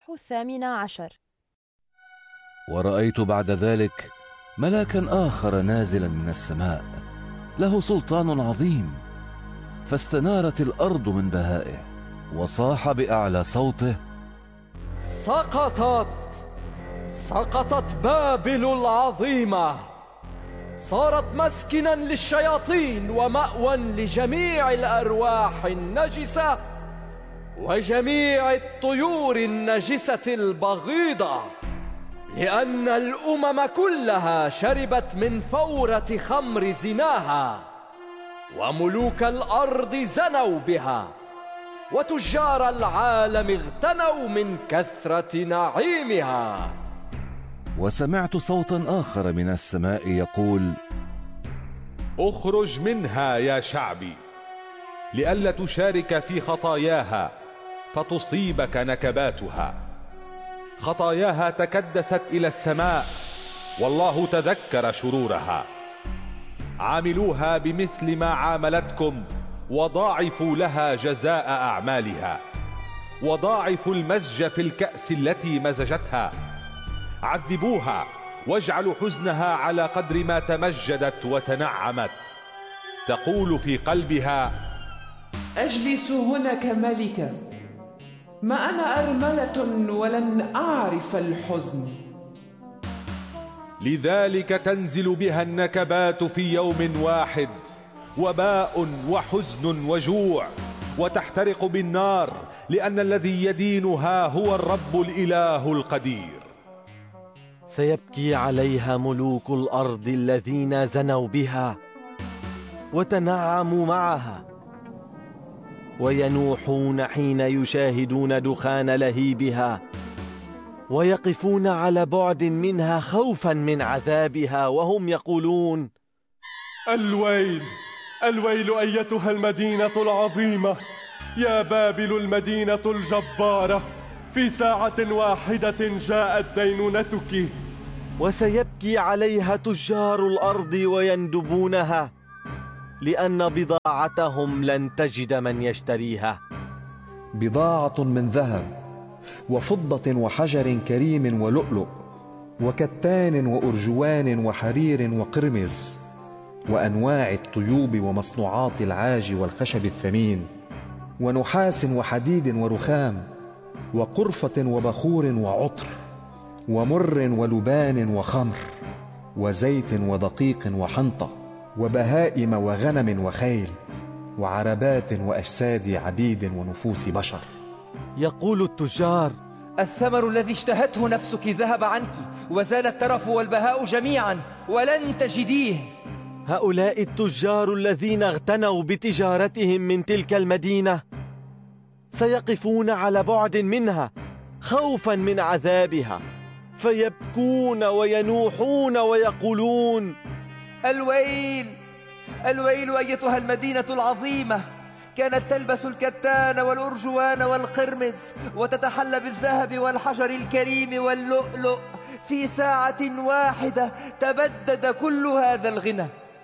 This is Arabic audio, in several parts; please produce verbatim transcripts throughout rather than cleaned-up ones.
الثامن عشر. ورأيت بعد ذلك ملاكا آخر نازلا من السماء له سلطان عظيم، فاستنارت الأرض من بهائه، وصاح بأعلى صوته: سقطت سقطت بابل العظيمة، صارت مسكنا للشياطين ومأوى لجميع الأرواح النجسة وجميع الطيور النجسة البغيضة، لأن الأمم كلها شربت من فورة خمر زناها، وملوك الأرض زنوا بها، وتجار العالم اغتنوا من كثرة نعيمها. وسمعت صوتا آخر من السماء يقول: اخرج منها يا شعبي، لئلا تشارك في خطاياها فتصيبك نكباتها. خطاياها تكدست إلى السماء، والله تذكر شرورها. عاملوها بمثل ما عاملتكم، وضاعفوا لها جزاء أعمالها، وضاعفوا المزج في الكأس التي مزجتها. عذبوها واجعلوا حزنها على قدر ما تمجدت وتنعمت. تقول في قلبها: أجلس هنا كملكة، ما أنا أرملة ولن أعرف الحزن. لذلك تنزل بها النكبات في يوم واحد، وباء وحزن وجوع، وتحترق بالنار، لأن الذي يدينها هو الرب الإله القدير. سيبكي عليها ملوك الأرض الذين زنوا بها وتنعموا معها، وينوحون حين يشاهدون دخان لهيبها، ويقفون على بعد منها خوفا من عذابها، وهم يقولون: الويل الويل أيتها المدينة العظيمة، يا بابل المدينة الجبارة، في ساعة واحدة جاءت دينونتك. وسيبكي عليها تجار الأرض ويندبونها، لأن بضاعتهم لن تجد من يشتريها. بضاعة من ذهب وفضة وحجر كريم ولؤلؤ وكتان وأرجوان وحرير وقرمز، وأنواع الطيوب ومصنوعات العاج والخشب الثمين، ونحاس وحديد ورخام، وقرفة وبخور وعطر، ومر ولبان وخمر، وزيت ودقيق وحنطة، وبهائم وغنم وخيل، وعربات وأجساد عبيد ونفوس بشر. يقول التجار: الثمر الذي اشتهته نفسك ذهب عنك، وزال الترف والبهاء جميعا، ولن تجديه. هؤلاء التجار الذين اغتنوا بتجارتهم من تلك المدينة سيقفون على بعد منها خوفا من عذابها، فيبكون وينوحون ويقولون: الويل الويل أيتها المدينة العظيمة، كانت تلبس الكتان والأرجوان والقرمز، وتتحلى بالذهب والحجر الكريم واللؤلؤ، في ساعة واحدة تبدد كل هذا الغنى.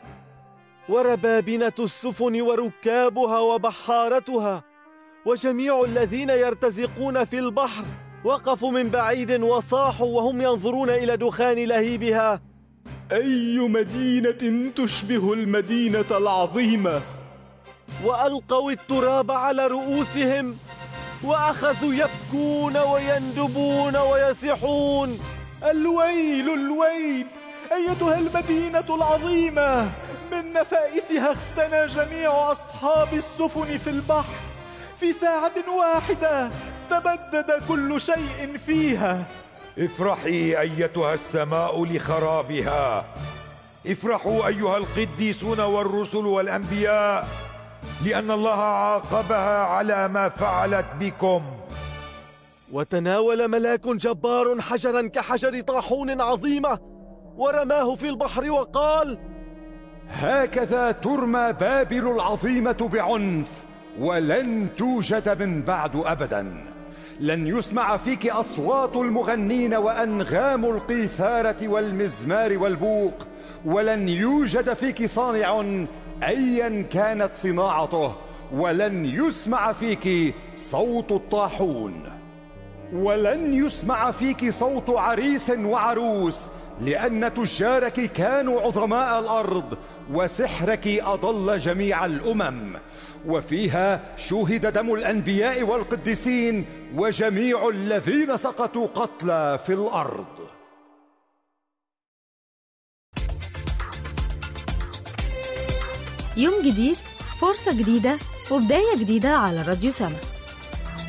وربابنة السفن وركابها وبحارتها وجميع الذين يرتزقون في البحر وقفوا من بعيد وصاحوا وهم ينظرون إلى دخان لهيبها: أي مدينة تشبه المدينة العظيمة؟ وألقوا التراب على رؤوسهم، وأخذوا يبكون ويندبون ويصيحون: الويل الويل أيتها المدينة العظيمة، من نفائسها اختنى جميع أصحاب السفن في البحر، في ساعة واحدة تبدد كل شيء فيها. افرحي أيتها السماء لخرابها، افرحوا أيها القديسون والرسل والأنبياء، لأن الله عاقبها على ما فعلت بكم. وتناول ملاك جبار حجرا كحجر طاحون عظيمة ورماه في البحر وقال: هكذا ترمى بابل العظيمة بعنف، ولن توجد من بعد أبدا. لن يسمع فيك أصوات المغنين وأنغام القيثارة والمزمار والبوق، ولن يوجد فيك صانع أيا كانت صناعته، ولن يسمع فيك صوت الطاحون. ولن يسمع فيك صوت عريس وعروس، لأن تجارك كانوا عظماء الأرض، وسحرك أضل جميع الأمم. وفيها شوهد دم الأنبياء والقديسين وجميع الذين سقطوا قتلى في الأرض. يوم جديد، فرصة جديدة، وبداية جديدة على راديو سما.